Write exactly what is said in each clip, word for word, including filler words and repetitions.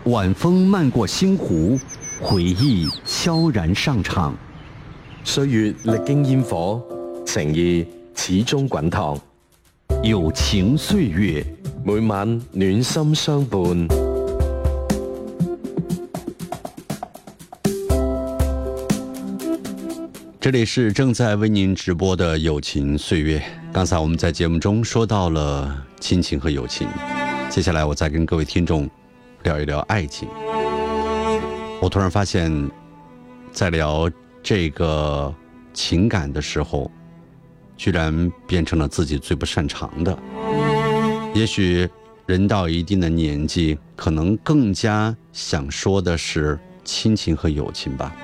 晚风漫过星湖，回憶悄然上場。 歲月歷經煙火，情義始終滾燙。 友情歲月， 每晚暖心相伴。 这里是正在为您直播的友情岁月。刚才我们在节目中说到了亲情和友情，接下来我再跟各位听众聊一聊爱情。我突然发现，在聊这个情感的时候，居然变成了自己最不擅长的。也许人到一定的年纪，可能更加想说的是亲情和友情吧。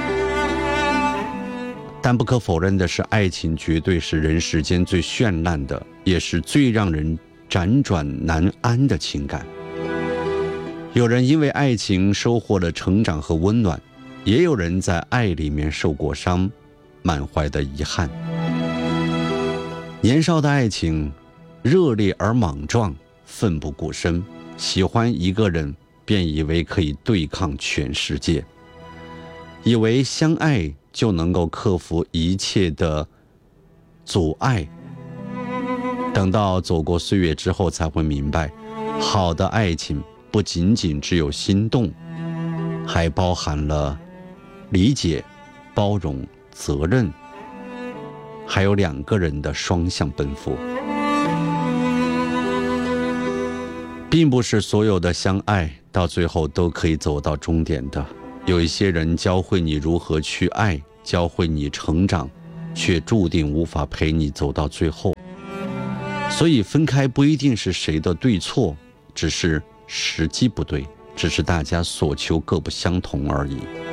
但不可否认的是，爱情绝对是人世间最绚烂的，也是最让人辗转难安的情感。有人因为爱情收获了成长和温暖，也有人在爱里面受过伤，满怀的遗憾。年少的爱情热烈而莽撞，奋不顾身，喜欢一个人便以为可以对抗全世界，以为相爱就能够克服一切的阻碍。等到走过岁月之后，才会明白，好的爱情不仅仅只有心动，还包含了理解、包容、责任，还有两个人的双向奔赴。并不是所有的相爱到最后都可以走到终点的，有一些人教会你如何去爱，教会你成长，却注定无法陪你走到最后。所以分开不一定是谁的对错，只是时机不对，只是大家所求各不相同而已。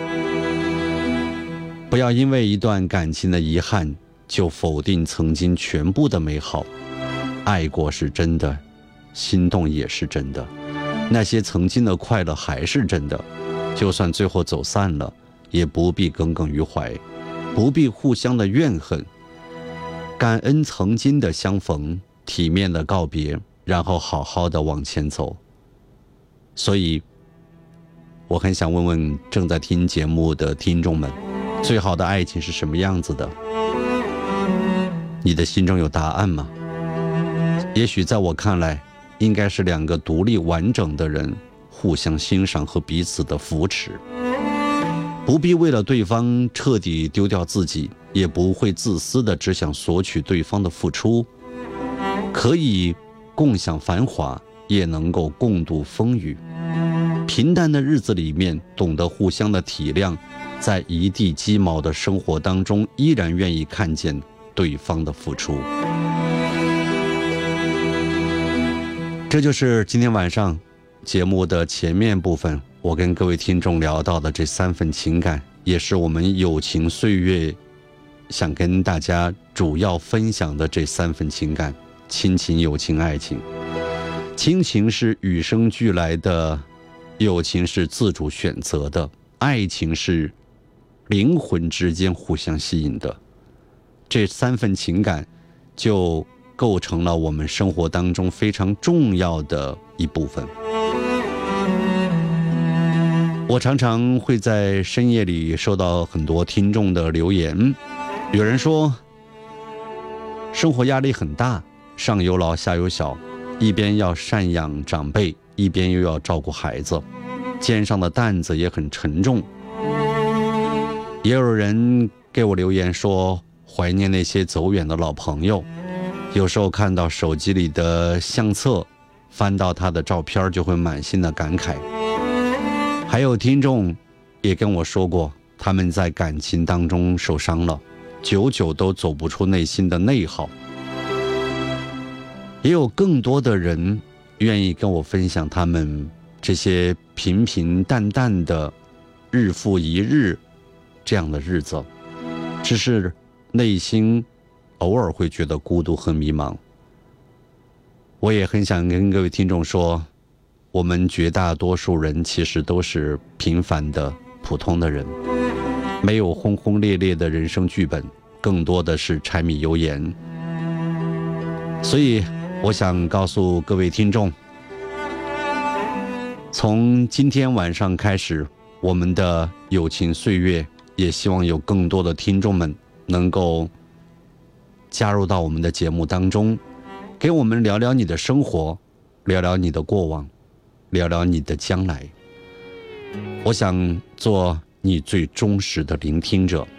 不要因为一段感情的遗憾就否定曾经全部的美好。爱过是真的，心动也是真的，那些曾经的快乐还是真的。就算最后走散了，也不必耿耿于怀，不必互相的怨恨，感恩曾经的相逢，体面的告别，然后好好的往前走。所以我很想问问正在听节目的听众们，最好的爱情是什么样子的？你的心中有答案吗？也许在我看来，应该是两个独立完整的人互相欣赏和彼此的扶持，不必为了对方彻底丢掉自己，也不会自私的只想索取对方的付出，可以共享繁华，也能够共度风雨。平淡的日子里面懂得互相的体谅，在一地鸡毛的生活当中依然愿意看见对方的付出。这就是今天晚上节目的前面部分，我跟各位听众聊到的这三份情感，也是我们友情岁月想跟大家主要分享的这三份情感：亲情、友情、爱情。亲情是与生俱来的，友情是自主选择的，爱情是灵魂之间互相吸引的。这三份情感就构成了我们生活当中非常重要的一部分。我常常会在深夜里收到很多听众的留言，有人说生活压力很大，上有老下有小，一边要赡养长辈，一边又要照顾孩子，肩上的担子也很沉重。也有人给我留言说怀念那些走远的老朋友，有时候看到手机里的相册，翻到他的照片就会满心的感慨。还有听众也跟我说过，他们在感情当中受伤了，久久都走不出内心的内耗。也有更多的人愿意跟我分享他们这些平平淡淡的日复一日这样的日子，只是内心偶尔会觉得孤独和迷茫。我也很想跟各位听众说，我们绝大多数人其实都是平凡的普通的人，没有轰轰烈烈的人生剧本，更多的是柴米油盐。所以我想告诉各位听众， 从今天晚上开始，我们的友情岁月也希望有更多的听众们能够加入到我们的节目当中，给我们聊聊你的生活，聊聊你的过往，聊聊你的将来。我想做你最忠实的聆听者。